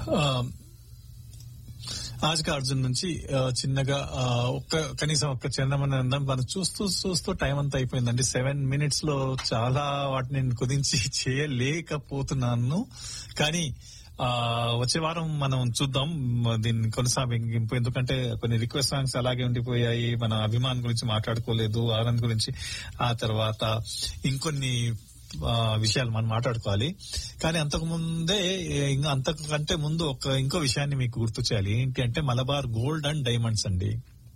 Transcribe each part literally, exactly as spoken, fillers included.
ఆజ్కా అర్జున్ నుంచి చిన్నగా ఒక్క కనీసం ఒక్క చిన్నమని మనం చూస్తూ చూస్తూ టైం అంతా అయిపోయిందండి. సెవెన్ మినిట్స్ లో చాలా వాటిని నేను కుదించి చేయలేకపోతున్నాను. కానీ ఆ వచ్చే వారం మనం చూద్దాం దీన్ని కొనసాగింపు. ఎందుకంటే కొన్ని రిక్వెస్ట్ సాంగ్స్ అలాగే ఉండిపోయాయి. మన అభిమాన్ గురించి మాట్లాడుకోలేదు, ఆనంద్ గురించి, ఆ తర్వాత ఇంకొన్ని విషయాలు మనం మాట్లాడుకోవాలి. కానీ అంతకు ముందే ఇంకా అంతకంటే ముందు ఒక ఇంకో విషయాన్ని మీకు గుర్తు చేయాలి. ఏంటి అంటే మలబార్ గోల్డ్ అండ్ డైమండ్స్ అండి.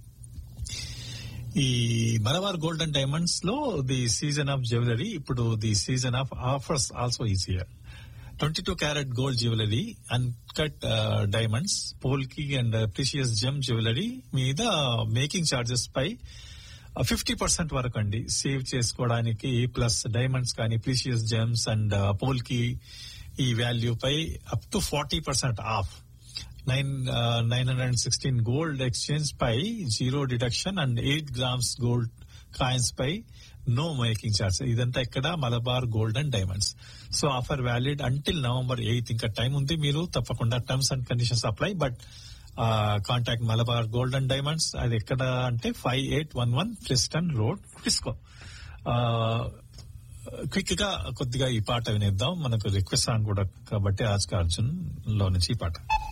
ఈ మలబార్ గోల్డ్ అండ్ డైమండ్స్ లో ది సీజన్ ఆఫ్ జ్యువెలరీ, ఇప్పుడు the season of offers also is here. Twenty two carat gold jewellery, uncut diamonds, పోల్కి and precious gem jewellery మీద మేకింగ్ చార్జెస్ పై ఫిఫ్టీ పర్సెంట్ వరకు అండి save చేసుకోవడానికి, plus diamonds కానీ precious Gems and పోల్కి ఈ value pi up to forty percent of. Nine nine hundred and sixteen gold exchange pi zero deduction and eight grams gold coins pi no making charge. ఇదంతా ఇక్కడ Malabar gold and diamonds. So offer valid until November eighth. ఇంకా time ఉంది, మీరు తప్పకుండా terms and conditions apply. But contact Malabar gold and diamonds. అది ఎక్కడ అంటే five eight one one pristine road, Frisco. Quick గా కొద్దిగా ఈ పాట వినేద్దాం, మనకు రిక్వెస్ట్ సాంగ్ కూడా కాబట్టి ఆజ్కా అర్జున్ లో నుంచి ఈ పాట.